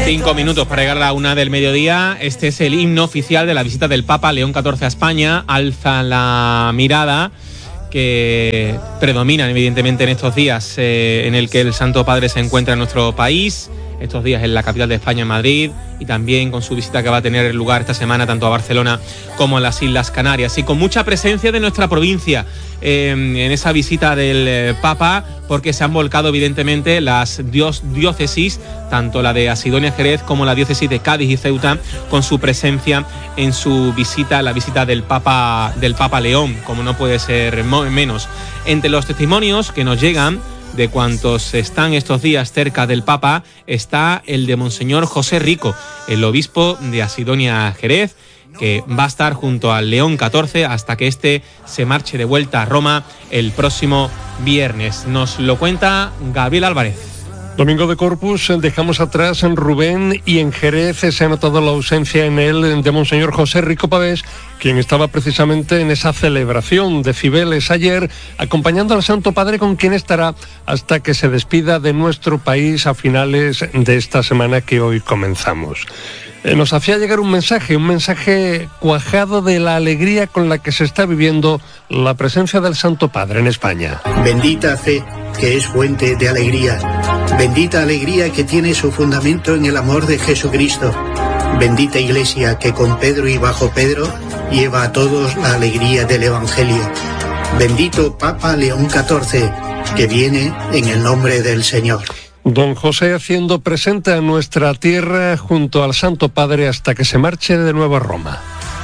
5 minutos para llegar a la 1 del mediodía. Este es el himno oficial de la visita del Papa León XIV a España. Alza la mirada, que predominan evidentemente en estos días en el que el Santo Padre se encuentra en nuestro país, estos días en la capital de España, en Madrid, y también con su visita que va a tener lugar esta semana tanto a Barcelona como a las Islas Canarias, y con mucha presencia de nuestra provincia en esa visita del Papa, porque se han volcado evidentemente las diócesis, tanto la de Asidonia Jerez como la diócesis de Cádiz y Ceuta, con su presencia en su visita, la visita del Papa León, como no puede ser menos. Entre los testimonios que nos llegan de cuantos están estos días cerca del Papa está el de Monseñor José Rico, el obispo de Asidonia Jerez, que va a estar junto al León XIV hasta que éste se marche de vuelta a Roma el próximo viernes. Nos lo cuenta Gabriel Álvarez. Domingo de Corpus, dejamos atrás en Rubén, y en Jerez se ha notado la ausencia en él de Monseñor José Rico Pavés, quien estaba precisamente en esa celebración de Cibeles ayer, acompañando al Santo Padre, con quien estará hasta que se despida de nuestro país a finales de esta semana que hoy comenzamos. Nos hacía llegar un mensaje cuajado de la alegría con la que se está viviendo la presencia del Santo Padre en España. Bendita fe, que es fuente de alegría. Bendita alegría que tiene su fundamento en el amor de Jesucristo. Bendita Iglesia que con Pedro y bajo Pedro lleva a todos la alegría del Evangelio. Bendito Papa León XIV, que viene en el nombre del Señor. Don José haciendo presente a nuestra tierra junto al Santo Padre hasta que se marche de nuevo a Roma.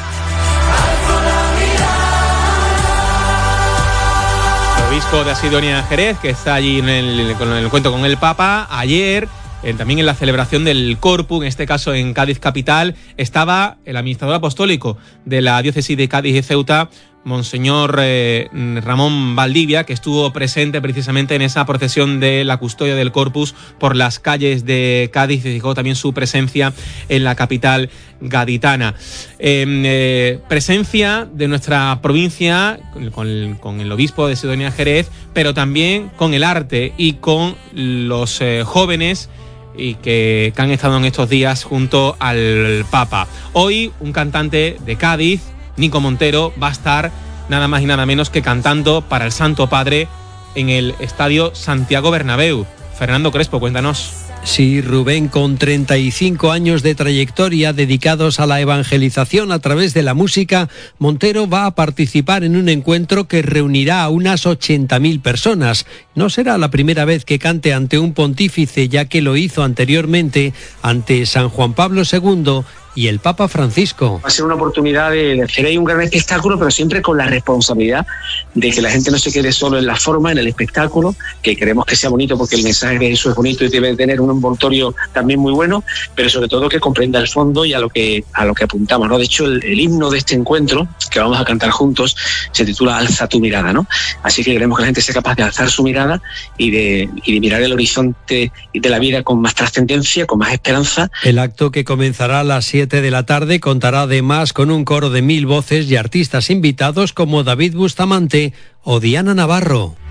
El obispo de Asidonia Jerez, que está allí en el encuentro con el Papa, ayer, también en la celebración del Corpus, en este caso en Cádiz capital, estaba el administrador apostólico de la diócesis de Cádiz y Ceuta, Monseñor Ramón Valdivia, que estuvo presente precisamente en esa procesión de la custodia del Corpus por las calles de Cádiz, y fijó también su presencia en la capital gaditana. Presencia de nuestra provincia con el obispo de Asidonia Jerez, pero también con el arte y con los jóvenes y que han estado en estos días junto al Papa. Hoy un cantante de Cádiz, Nico Montero, va a estar nada más y nada menos que cantando para el Santo Padre en el Estadio Santiago Bernabéu. Fernando Crespo, cuéntanos. Sí, Rubén, con 35 años de trayectoria dedicados a la evangelización a través de la música, Montero va a participar en un encuentro que reunirá a unas 80.000 personas. No será la primera vez que cante ante un pontífice, ya que lo hizo anteriormente ante San Juan Pablo II y el Papa Francisco. Va a ser una oportunidad de hacer ahí un gran espectáculo, pero siempre con la responsabilidad de que la gente no se quede solo en la forma, en el espectáculo, que queremos que sea bonito porque el mensaje de Jesús es bonito y debe tener un envoltorio también muy bueno, pero sobre todo que comprenda el fondo y a lo que apuntamos, ¿no? De hecho, el himno de este encuentro, que vamos a cantar juntos, se titula Alza tu mirada, ¿no? Así que queremos que la gente sea capaz de alzar su mirada y de mirar el horizonte de la vida con más trascendencia, con más esperanza. El acto, que comenzará a las 7 de la tarde, contará además con un coro de 1000 voces y artistas invitados como David Bustamante o Diana Navarro.